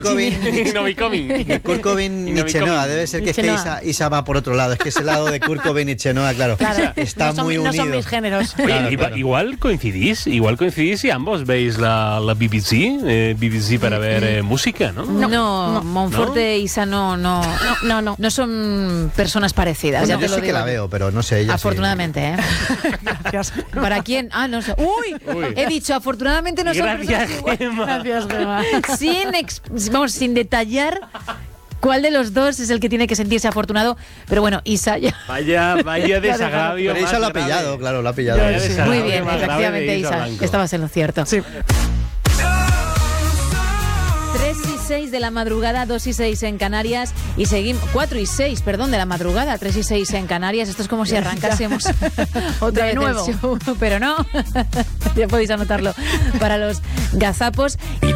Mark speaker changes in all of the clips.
Speaker 1: Kurt Cobain y Chenoa. Debe ser que es que Isa va por otro lado. Es que ese lado de Kurt Cobain y Chenoa, claro, está muy unido.
Speaker 2: No son mis géneros.
Speaker 3: Oye, claro. Igual coincidís y ambos veis la BBC para ver música, ¿no?
Speaker 2: No, Monforte e Isa no son personas parecidas.
Speaker 1: Bueno,
Speaker 2: ya te
Speaker 1: yo
Speaker 2: lo
Speaker 1: sí que
Speaker 2: digo.
Speaker 1: la veo, pero no sé ella.
Speaker 2: Afortunadamente, ¿eh?
Speaker 4: Gracias.
Speaker 2: ¿Para quién? No sé. ¡Uy! He dicho, afortunadamente no son personas iguales.
Speaker 4: Gracias, Gemma.
Speaker 2: Sin detallar cuál de los dos es el que tiene que sentirse afortunado. Pero bueno, Isa ya...
Speaker 3: Vaya desagravio.
Speaker 1: Pero Isa lo ha pillado, claro, lo ha pillado.
Speaker 2: Muy bien, efectivamente, Isa. Estabas en lo cierto.
Speaker 4: Sí.
Speaker 2: 3:06 de la madrugada, 2:06 en Canarias y seguimos 4:06, perdón, de la madrugada, 3:06 en Canarias. Esto es como si arrancásemos otra vez
Speaker 4: nuevo.
Speaker 2: el show, pero no. Ya podéis anotarlo para los gazapos.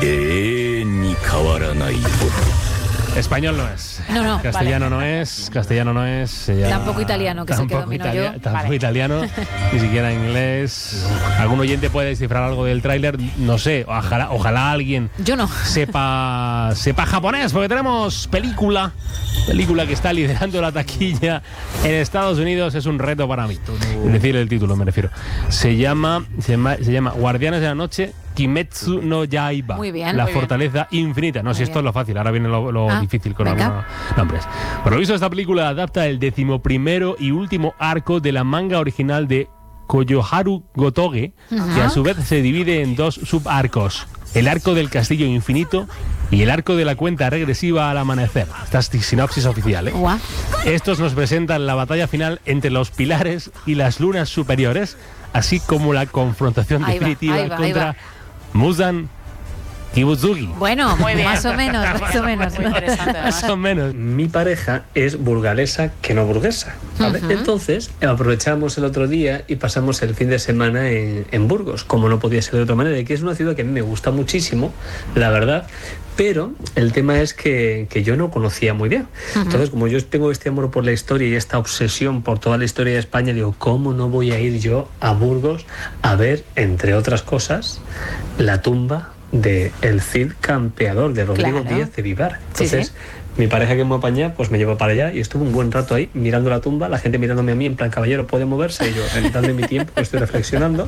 Speaker 3: Español no es.
Speaker 2: No.
Speaker 3: Castellano no es.
Speaker 2: Tampoco italiano, que se quedó domino yo.
Speaker 3: Tampoco italiano, ni siquiera inglés. ¿Algún oyente puede descifrar algo del tráiler? No sé, ojalá alguien
Speaker 2: Yo no.
Speaker 3: sepa japonés, porque tenemos película que está liderando la taquilla en Estados Unidos. Es un reto para mí decir el título, me refiero. Se llama Guardianes de la Noche, Kimetsu no Yaiba.
Speaker 2: Muy bien.
Speaker 3: La fortaleza infinita. No, si esto es lo fácil, ahora viene lo difícil con algunos nombres. Por lo visto, esta película adapta el 11º y último arco de la manga original de Koyoharu Gotoge, que a su vez se divide en dos subarcos: el arco del castillo infinito y el arco de la cuenta regresiva al amanecer. Esta es sinopsis oficial, ¿eh?
Speaker 2: Guau.
Speaker 3: Estos nos presentan la batalla final entre los pilares y las lunas superiores, así como la confrontación definitiva contra Muzan Kibutsugi.
Speaker 2: Bueno, más o menos.
Speaker 4: Muy interesante,
Speaker 3: Más o menos.
Speaker 5: Mi pareja es burgalesa que no burguesa, ¿vale? Entonces aprovechamos el otro día y pasamos el fin de semana en Burgos, como no podía ser de otra manera, y que es una ciudad que a mí me gusta muchísimo, la verdad, pero el tema es que yo no conocía muy bien. Entonces, como yo tengo este amor por la historia y esta obsesión por toda la historia de España, digo, ¿cómo no voy a ir yo a Burgos a ver, entre otras cosas, la tumba de el Cid Campeador de Rodrigo Díaz de Vivar? Entonces, mi pareja que me apaña, pues me llevó para allá y estuve un buen rato ahí mirando la tumba, la gente mirándome a mí en plan, caballero, puede moverse, y yo dando mi tiempo, estoy reflexionando.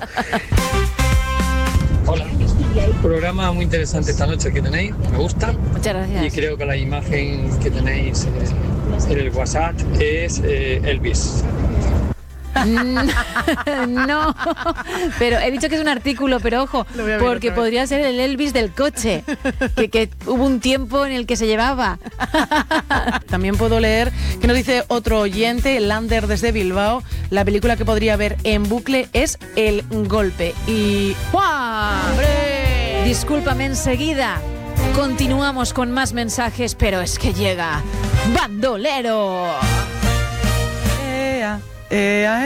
Speaker 5: Hola, programa muy interesante esta noche que tenéis, me gusta.
Speaker 2: Muchas gracias.
Speaker 5: Y creo que la imagen que tenéis en el WhatsApp es Elvis.
Speaker 2: No, pero he dicho que es un artículo, pero ojo, porque podría ser el Elvis del coche, que hubo un tiempo en el que se llevaba.
Speaker 4: También puedo leer que nos dice otro oyente, Lander desde Bilbao, la película que podría ver en bucle es El Golpe. Y
Speaker 2: ¡Juan! ¡Hombre! Discúlpame, enseguida continuamos con más mensajes, pero es que llega Bandolero.